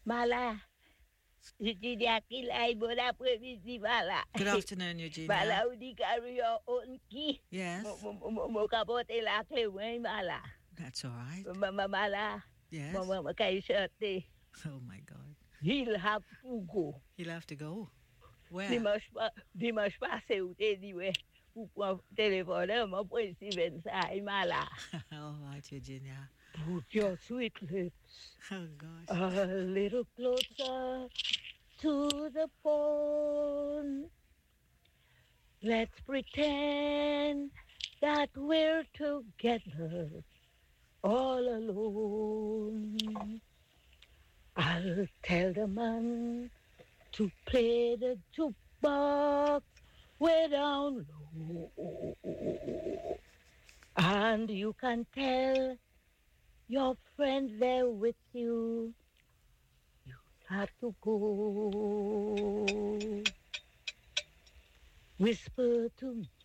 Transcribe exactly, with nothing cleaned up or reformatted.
Mala. Eugenia Kilay, bon après-midi, Mala. Good afternoon, Eugenia. Mala, ou di carrière on qui? Yes. Mo capote la clé, oui, Mala. That's all right. Mala. Yes. Mama, kaishate. Oh, my God. He'll have to go. He'll have to go. Where? Dimanche, dimanche passé, ou te di, ouais. Ou prend téléphone, mon président, ça, Mala. All right, Eugenia. Put your sweet lips Oh, gosh. a little closer to the phone. Let's pretend that we're together all alone. I'll tell the man to play the jukebox way down low. And you can tell your friend there with you, you have to go. Whisper to me